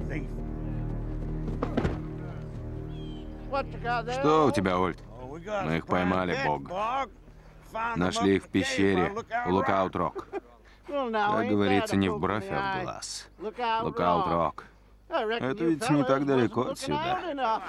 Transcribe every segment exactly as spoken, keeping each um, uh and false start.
Что у тебя, Ольд? Мы их поймали, Бог. Нашли их в пещере у Лукаут-Рок. Как говорится, не в бровь, а в глаз. Лукаут-Рок. Это ведь не так далеко отсюда.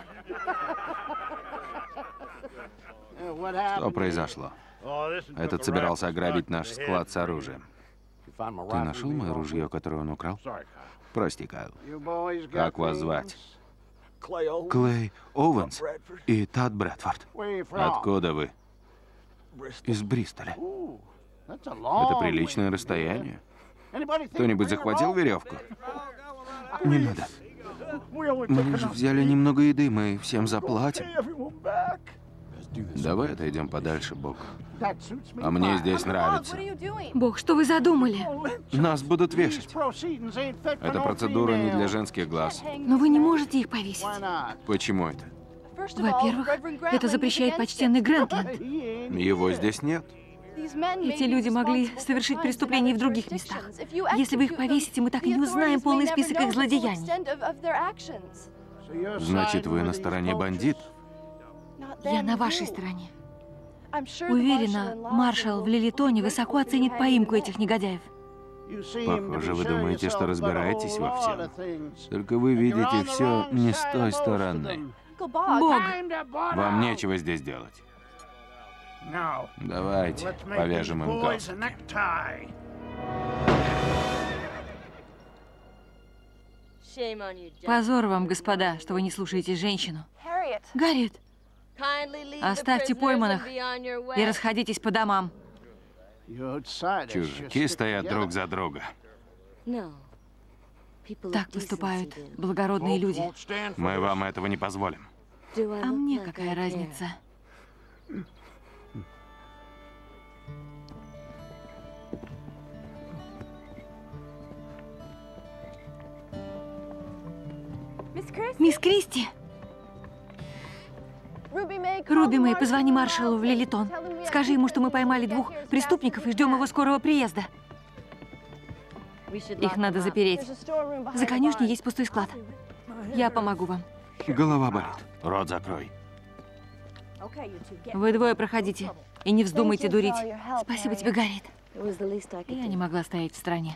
Что произошло? Этот собирался ограбить наш склад с оружием. Ты нашел мое ружье, которое он украл? Прости, Кайл. Как вас звать? Клей Оуэнс и Тад Брэдфорд. Откуда вы? Из Бристоля. Это приличное расстояние. Кто-нибудь захватил веревку? Не надо. Мы же взяли немного еды, мы всем заплатим. Давай отойдем подальше, Бог. А мне здесь нравится. Бог, что вы задумали? Нас будут вешать. Эта процедура не для женских глаз. Но вы не можете их повесить. Почему это? Во-первых, это запрещает почтенный Грентленд. Его здесь нет. Эти люди могли совершить преступления и в других местах. Если вы их повесите, мы так и не узнаем полный список их злодеяний. Значит, вы на стороне бандитов? Я на вашей стороне. Уверена, маршал в Лилитоне высоко оценит поимку этих негодяев. Похоже, вы думаете, что разбираетесь во всем. Только вы видите все не с той стороны. Бог! Вам нечего здесь делать. Давайте повяжем им галстуки. Позор вам, господа, что вы не слушаете женщину. Гарриет, оставьте пойманных и расходитесь по домам. Чужаки стоят друг за друга. Так поступают благородные люди. Мы вам этого не позволим. А мне какая разница? Мисс Кристи! Руби Мэй, позвони маршалу в Лилитон. Скажи ему, что мы поймали двух преступников и ждем его скорого приезда. Их надо запереть. За конюшней есть пустой склад. Я помогу вам. Голова болит. Рот закрой. Вы двое проходите. И не вздумайте дурить. Спасибо тебе, Гарриет. Я не могла стоять в стороне.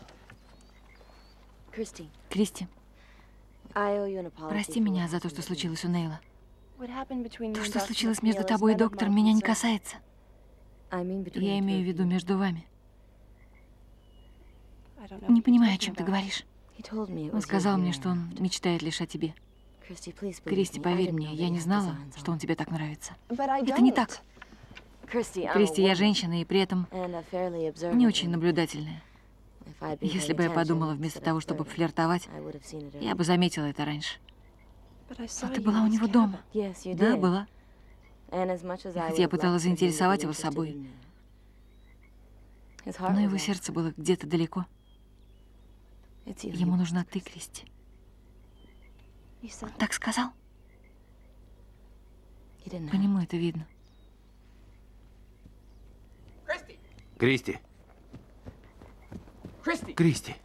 Кристи, прости меня за то, что случилось у Нейла. То, что случилось между тобой и доктором, меня не касается. Я имею в виду между вами. Не понимаю, о чем ты говоришь. Он сказал мне, что он мечтает лишь о тебе. Кристи, поверь мне, я не знала, что он тебе так нравится. Это не так. Кристи, я женщина и при этом не очень наблюдательная. Если бы я подумала вместо того, чтобы флиртовать, я бы заметила это раньше. Но ты была у него дома. Да, была. И хотя я пыталась заинтересовать его собой, но его сердце было где-то далеко. Ему нужна ты, Кристи. Он так сказал? По нему это видно. Кристи. Кристи.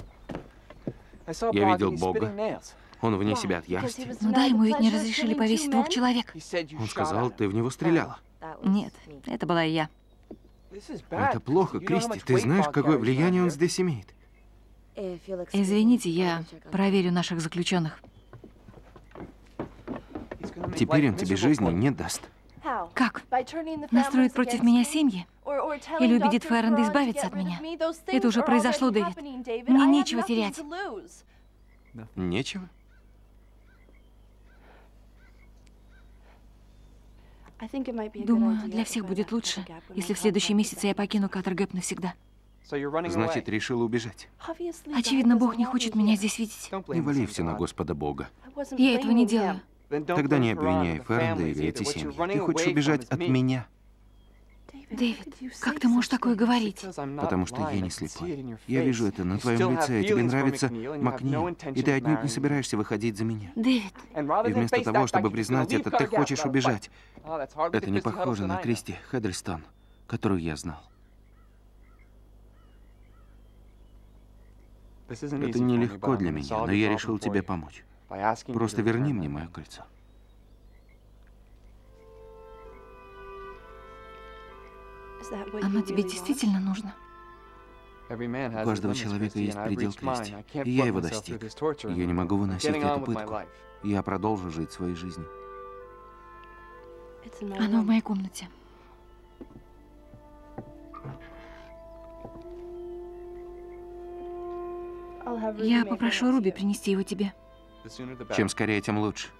Я видел Бога. Он вне себя от ярости. Ну да, ему ведь не разрешили повесить двух человек. Он сказал, ты в него стреляла. Нет, это была я. Это плохо, Кристи. Ты знаешь, какое влияние он здесь имеет? Извините, я проверю наших заключенных. Теперь он тебе жизни не даст. Как? Настроит против меня семьи? Или убедит Ферренда избавиться от меня? Это уже произошло, Дэвид. Мне нечего терять. Нечего? Думаю, для всех будет лучше, если в следующем месяце я покину Каттергэп навсегда. Значит, решила убежать. Очевидно, Бог не хочет меня здесь видеть. Не вали все на Господа Бога. Я этого не делаю. Тогда не обвиняй Ферренда или эти семьи. Ты хочешь убежать от меня. Дэвид, как ты можешь такое говорить? Потому что я не слепой. Я вижу это на твоем лице. Тебе нравится Макнил, и ты отнюдь не собираешься выходить за меня. Дэвид. И вместо того, чтобы признать это, ты хочешь убежать. Это не похоже на Кристи Хеддлстон, которую я знал. Это нелегко для меня, но я решил тебе помочь. Просто верни мне мое кольцо. Оно тебе действительно нужно? У каждого человека есть предел, Кристи, и я его достиг. Я не могу выносить эту пытку. Я продолжу жить своей жизнью. Оно в моей комнате. Я попрошу Руби принести его тебе. Чем скорее, тем лучше.